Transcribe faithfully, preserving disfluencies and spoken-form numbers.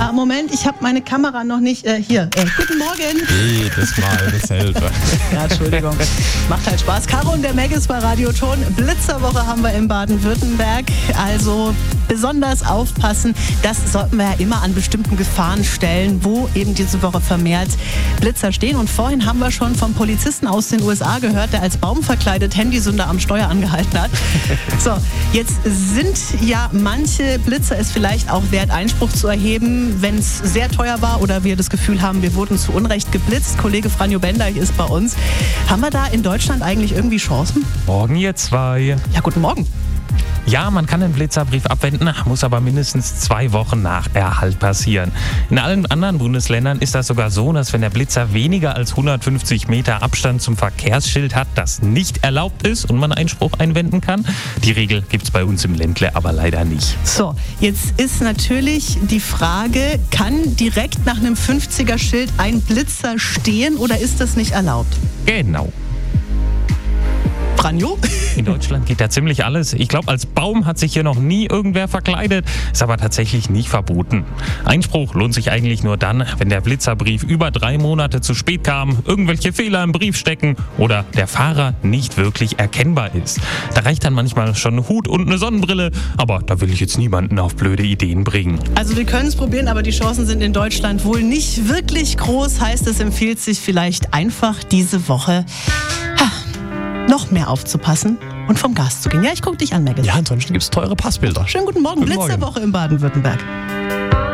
Ah, Moment, ich habe meine Kamera noch nicht äh, hier. Äh, guten Morgen. Jedes Mal dasselbe. Ja, Entschuldigung. Macht halt Spaß. Caro und der Meg ist bei Radio Ton. Blitzerwoche haben wir in Baden-Württemberg. Also besonders aufpassen. Das sollten wir ja immer an bestimmten Gefahrenstellen, wo eben diese Woche vermehrt Blitzer stehen. Und vorhin haben wir schon vom Polizisten aus den U S A gehört, der als Baum verkleidet Handysünder am Steuer angehalten hat. So, jetzt sind ja manche Blitzer es vielleicht auch wert, Einspruch zu erheben, wenn es sehr teuer war oder wir das Gefühl haben, wir wurden zu Unrecht geblitzt. Kollege Franjo Bendeich ist bei uns. Haben wir da in Deutschland eigentlich irgendwie Chancen? Morgen ihr zwei. Ja, guten Morgen. Ja, man kann den Blitzerbrief abwenden, muss aber mindestens zwei Wochen nach Erhalt passieren. In allen anderen Bundesländern ist das sogar so, dass wenn der Blitzer weniger als hundertfünfzig Meter Abstand zum Verkehrsschild hat, das nicht erlaubt ist und man Einspruch einwenden kann. Die Regel gibt es bei uns im Ländle aber leider nicht. So, jetzt ist natürlich die Frage, kann direkt nach einem fünfziger Schild ein Blitzer stehen oder ist das nicht erlaubt? Genau. Franjo? In Deutschland geht da ziemlich alles. Ich glaube, als Baum hat sich hier noch nie irgendwer verkleidet, ist aber tatsächlich nicht verboten. Einspruch lohnt sich eigentlich nur dann, wenn der Blitzerbrief über drei Monate zu spät kam, irgendwelche Fehler im Brief stecken oder der Fahrer nicht wirklich erkennbar ist. Da reicht dann manchmal schon ein Hut und eine Sonnenbrille, aber da will ich jetzt niemanden auf blöde Ideen bringen. Also wir können es probieren, aber die Chancen sind in Deutschland wohl nicht wirklich groß. Heißt, es empfiehlt sich vielleicht einfach diese Woche ha, noch mehr aufzupassen und vom Gas zu gehen. Ja, ich gucke dich an, Megan. Ja, ansonsten gibt es teure Passbilder. Schönen guten Morgen, Guten Morgen. Blitzerwoche in Baden-Württemberg.